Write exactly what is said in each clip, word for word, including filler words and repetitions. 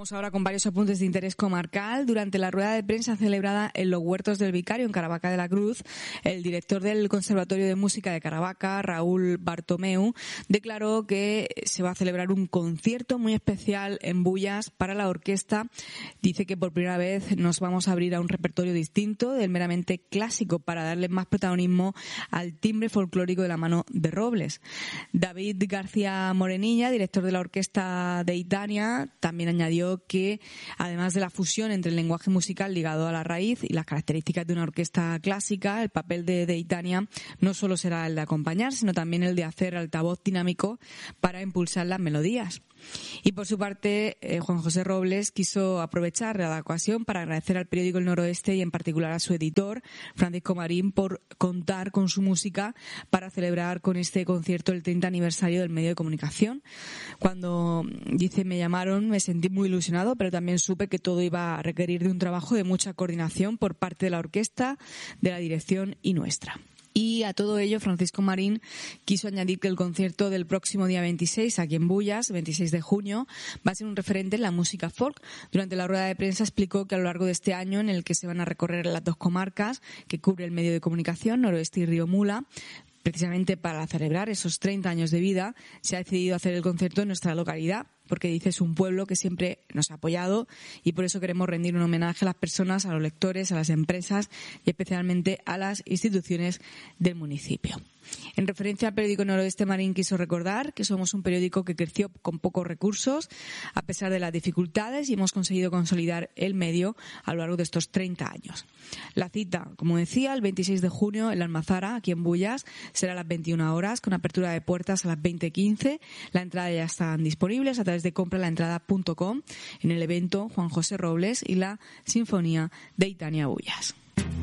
Vamos ahora con varios apuntes de interés comarcal. Durante la rueda de prensa celebrada en los Huertos del Vicario, en Caravaca de la Cruz, el director del Conservatorio de Música de Caravaca, Raúl Bartomeu, declaró que se va a celebrar un concierto muy especial en Bullas para la orquesta. Dice que por primera vez nos vamos a abrir a un repertorio distinto del meramente clásico para darle más protagonismo al timbre folclórico de la mano de Robles. David García Morenilla, director de la orquesta de Itania, también añadió que, además de la fusión entre el lenguaje musical ligado a la raíz y las características de una orquesta clásica, el papel de Deitania no solo será el de acompañar, sino también el de hacer altavoz dinámico para impulsar las melodías. Y por su parte, eh, Juan José Robles quiso aprovechar la ocasión para agradecer al periódico El Noroeste y en particular a su editor, Francisco Marín, por contar con su música para celebrar con este concierto el treinta aniversario del medio de comunicación. Cuando, dice, me llamaron, me sentí muy ilusionado, pero también supe que todo iba a requerir de un trabajo de mucha coordinación por parte de la orquesta, de la dirección y nuestra. Y a todo ello, Francisco Marín quiso añadir que el concierto del próximo día veintiséis, aquí en Bullas, veintiséis de junio, va a ser un referente en la música folk. Durante la rueda de prensa explicó que a lo largo de este año, en el que se van a recorrer las dos comarcas que cubre el medio de comunicación, Noroeste y Río Mula, precisamente para celebrar esos treinta años de vida, se ha decidido hacer el concierto en nuestra localidad, porque dice es un pueblo que siempre nos ha apoyado y por eso queremos rendir un homenaje a las personas, a los lectores, a las empresas y especialmente a las instituciones del municipio. En referencia al periódico Noroeste, Marín quiso recordar que somos un periódico que creció con pocos recursos a pesar de las dificultades y hemos conseguido consolidar el medio a lo largo de estos treinta años. La cita, como decía, el veintiséis de junio en la Almazara, aquí en Bullas, será a las veintiuna horas con apertura de puertas a las veinte quince. La entrada ya están disponibles a través de compralaentrada punto com en el evento Juan José Robles y la Sinfonía de Itania Bullas.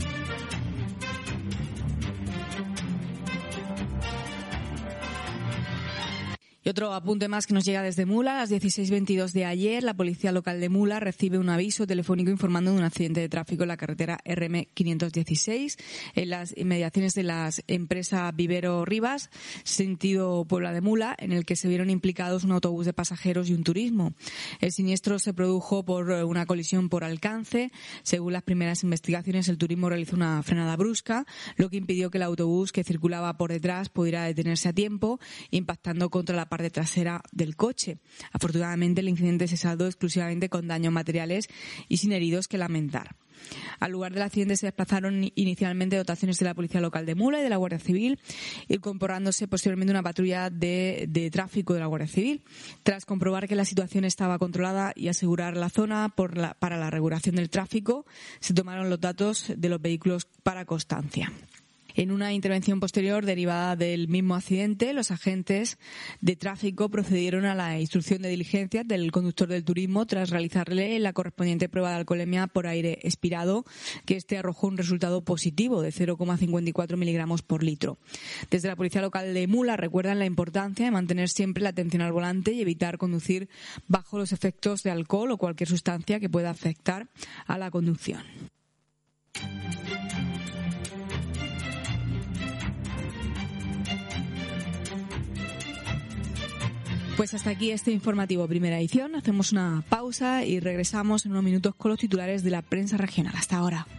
Y otro apunte más que nos llega desde Mula. A las dieciséis veintidós de ayer, la policía local de Mula recibe un aviso telefónico informando de un accidente de tráfico en la carretera R M quinientos dieciséis en las inmediaciones de la empresa Vivero Rivas, sentido Puebla de Mula, en el que se vieron implicados un autobús de pasajeros y un turismo. El siniestro se produjo por una colisión por alcance. Según las primeras investigaciones, el turismo realizó una frenada brusca, lo que impidió que el autobús que circulaba por detrás pudiera detenerse a tiempo, impactando contra la parte trasera del coche. Afortunadamente, el incidente se saldó exclusivamente con daños materiales y sin heridos que lamentar. Al lugar del accidente se desplazaron inicialmente dotaciones de la Policía Local de Mula y de la Guardia Civil, incorporándose posteriormente una patrulla de, de tráfico de la Guardia Civil. Tras comprobar que la situación estaba controlada y asegurar la zona por la, para la regulación del tráfico, se tomaron los datos de los vehículos para constancia. En una intervención posterior derivada del mismo accidente, los agentes de tráfico procedieron a la instrucción de diligencias del conductor del turismo tras realizarle la correspondiente prueba de alcoholemia por aire expirado, que este arrojó un resultado positivo de cero coma cincuenta y cuatro miligramos por litro. Desde la Policía Local de Mula recuerdan la importancia de mantener siempre la atención al volante y evitar conducir bajo los efectos de alcohol o cualquier sustancia que pueda afectar a la conducción. Pues hasta aquí este informativo primera edición. Hacemos una pausa y regresamos en unos minutos con los titulares de la prensa regional. Hasta ahora.